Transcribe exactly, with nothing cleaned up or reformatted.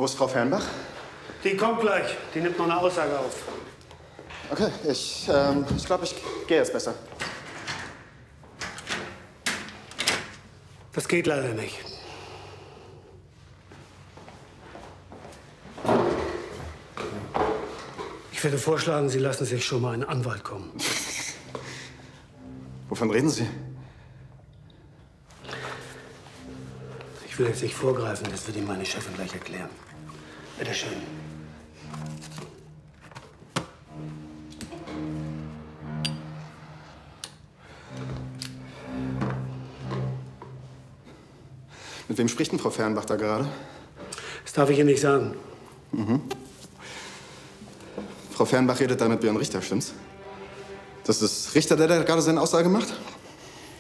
Wo ist Frau Fernbach? Die kommt gleich. Die nimmt noch eine Aussage auf. Okay, ich, ähm, ich glaube, ich gehe jetzt besser. Das geht leider nicht. Ich würde vorschlagen, Sie lassen sich schon mal einen Anwalt kommen. Wovon reden Sie? Ich will jetzt nicht vorgreifen, das wird Ihnen meine Chefin gleich erklären. Bitte schön. Mit wem spricht denn Frau Fernbach da gerade? Das darf ich Ihnen nicht sagen. Mhm. Frau Fernbach redet da mit Björn Richter, stimmt's? Das ist Richter, der da gerade seine Aussage macht?